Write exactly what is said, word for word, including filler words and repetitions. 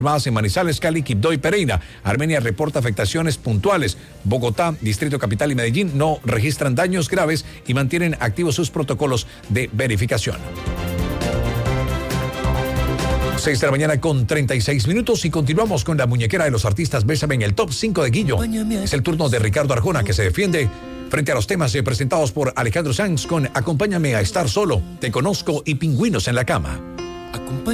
Más en Manizales, Cali, Quibdó y Pereira. Armenia reporta afectaciones puntuales. Bogotá, Distrito Capital y Medellín no registran daños graves y mantienen activos sus protocolos de verificación. seis de la mañana con treinta y seis minutos y continuamos con la muñequera de los artistas Bésame en el top cinco de Guillo. Es el turno de Ricardo Arjona, que se defiende frente a los temas eh, presentados por Alejandro Sanz con Acompáñame a estar solo, Te conozco y Pingüinos en la cama.